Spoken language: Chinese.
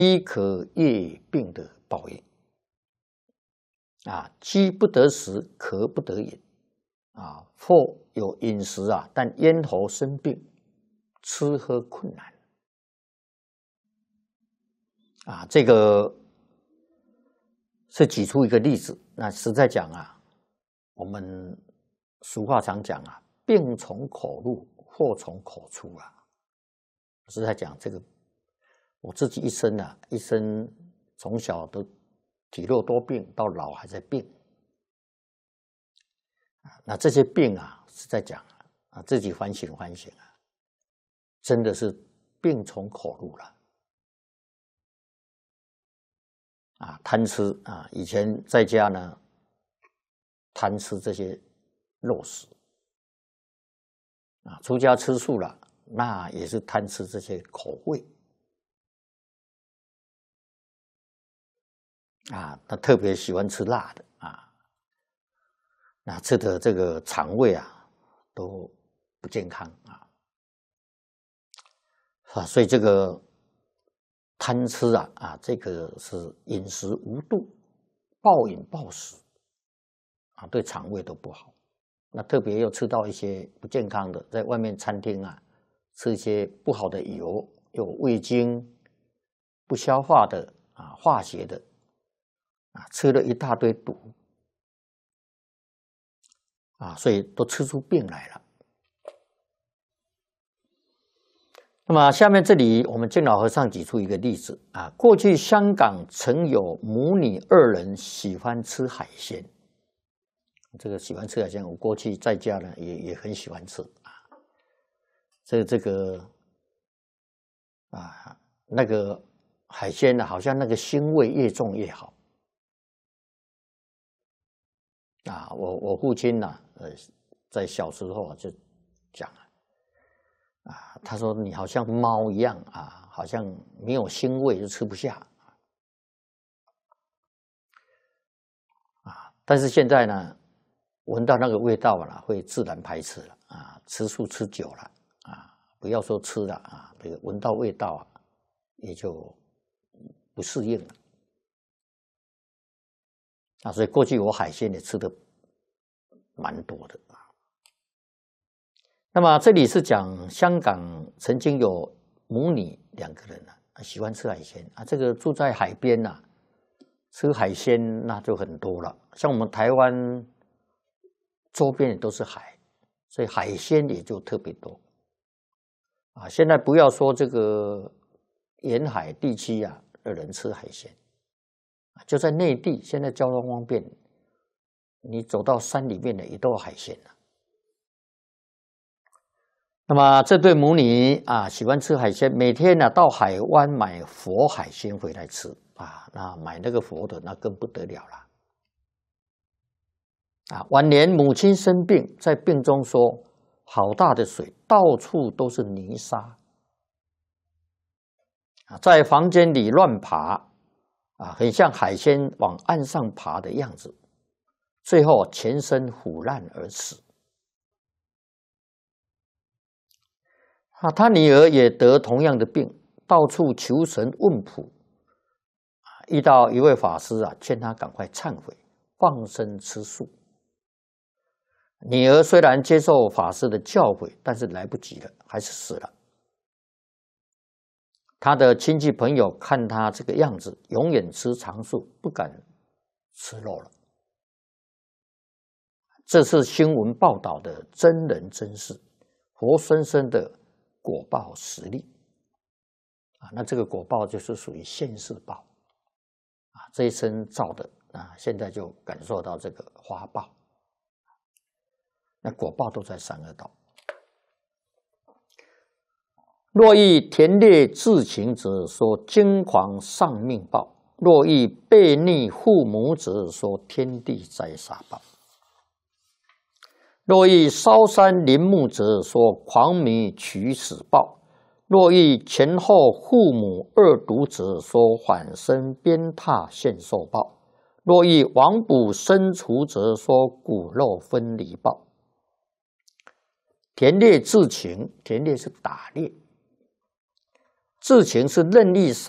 饥渴夜病的报应啊，饥不得食，渴不得饮啊，或有饮食啊，但咽喉生病，吃喝困难啊。这个是举出一个例子。那实在讲啊，我们俗话常讲啊，病从口入，祸从口出啊。实在讲这个。我自己一生啊，一生从小都体弱多病，到老还在病。那这些病啊，是在讲啊，自己反省反省啊，真的是病从口入了。啊，贪吃啊，以前在家呢，贪吃这些肉食。啊，出家吃素了，那也是贪吃这些口味。啊，他特别喜欢吃辣的啊，那吃的这个肠胃啊都不健康啊，所以这个贪吃啊，这个是饮食无度，暴饮暴食啊，对肠胃都不好。那特别又吃到一些不健康的，在外面餐厅啊吃一些不好的油，有味精、不消化的啊、化学的。啊，吃了一大堆毒啊，所以都吃出病来了。那么下面这里，我们净老和尚举出一个例子啊，过去香港曾有母女2人喜欢吃海鲜。这个喜欢吃海鲜，我过去在家呢也很喜欢吃啊。这个啊，那个海鲜呢，好像那个腥味越重越好。啊，我父亲呢，在小时候就讲啊，他说你好像猫一样啊，好像没有腥味就吃不下啊。但是现在呢，闻到那个味道了，会自然排斥了啊。吃素吃久了啊，不要说吃了啊，这个闻到味道啊，也就不适应了。啊，所以过去我海鲜也吃的蛮多的啊。那么这里是讲香港曾经有母女2个人喜欢吃海鲜啊。这个住在海边吃海鲜那就很多了。像我们台湾周边也都是海，所以海鲜也就特别多啊。现在不要说这个沿海地区的人吃海鲜。就在内地，现在交通方便，你走到山里面的也都有海鲜了。那么这对母女啊，喜欢吃海鲜，每天到海湾买活海鲜回来吃啊。那买那个活的，那更不得了了啊。晚年母亲生病，在病中说：“好大的水，到处都是泥沙啊，在房间里乱爬。”啊，很像海鲜往岸上爬的样子，最后全身腐烂而死。啊，他女儿也得同样的病，到处求神问卜，遇到一位法师劝他赶快忏悔，放生吃素。女儿虽然接受法师的教诲，但是来不及了，还是死了。他的亲戚朋友看他这个样子，永远吃长素，不敢吃肉了。这是新闻报道的真人真事，活生生的果报实例啊。那这个果报就是属于现世报啊，这一生造的啊，现在就感受到这个花报。那果报都在三恶道。若欲田猎自情者，说惊狂丧命报；若欲背逆父母者，说天地灾杀报；若欲烧山林木者，说狂迷取死报；若欲前后父母恶毒者，说反生鞭挞现受报；若欲亡卜生除者，说骨肉分离报。田猎自情，田猎是打猎。自情是任意杀